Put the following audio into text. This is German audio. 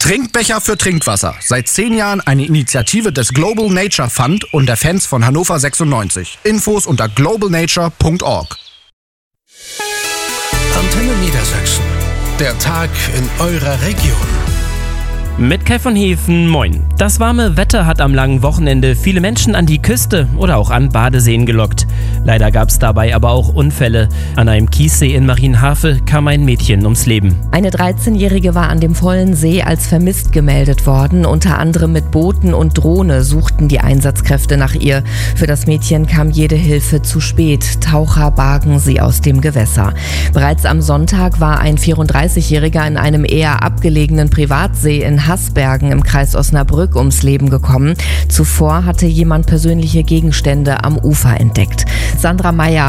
Trinkbecher für Trinkwasser. Seit 10 Jahren eine Initiative des Global Nature Fund und der Fans von Hannover 96. Infos unter globalnature.org. Antenne Niedersachsen. Der Tag in eurer Region. Mit Kai von Hefen, moin. Das warme Wetter hat am langen Wochenende viele Menschen an die Küste oder auch an Badeseen gelockt. Leider gab es dabei aber auch Unfälle. An einem Kiessee in Marienhavel kam ein Mädchen ums Leben. Eine 13-Jährige war an dem vollen See als vermisst gemeldet worden. Unter anderem mit Booten und Drohne suchten die Einsatzkräfte nach ihr. Für das Mädchen kam jede Hilfe zu spät. Taucher bargen sie aus dem Gewässer. Bereits am Sonntag war ein 34-Jähriger in einem eher abgelegenen Privatsee in Haßbergen im Kreis Osnabrück ums Leben gekommen. Zuvor hatte jemand persönliche Gegenstände am Ufer entdeckt. Sandra Meyer